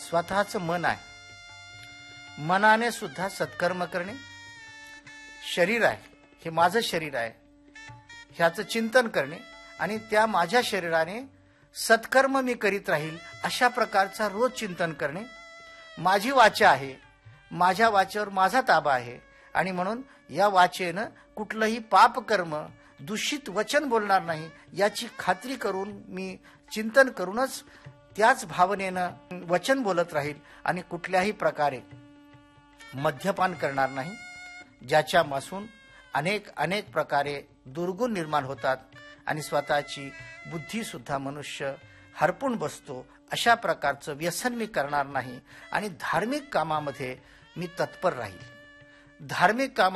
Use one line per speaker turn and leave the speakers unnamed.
स्वतःचं मन आहे, मनाने सुद्धा सत्कर्म करणे. शरीर आहे, हे माझं शरीर आहे, ह्याचं चिंतन करणे आणि त्या माझ्या शरीराने सत्कर्म मी करीत राहील अशा प्रकारचा रोज चिंतन करणे. माझी वाचा आहे, माझ्या वाचेवर माझा ताबा आहे आणि म्हणून या वाचेनं कुठलंही पाप कर्म, दूषित वचन बोलणार नाही याची खात्री करून मी चिंतन करूनच त्याच भावनेनं वचन बोलत राहील आणि कुठल्याही प्रकारे मद्यपान करणार नाही, ज्याच्यापासून अनेक प्रकारे दुर्गुण निर्माण होतात आणि स्वतःची बुद्धी सुद्धा मनुष्य हरपून बसतो. अशा प्रकारचं व्यसन मी करणार नाही आणि धार्मिक कामामध्ये मी तत्पर राहील. धार्मिक काम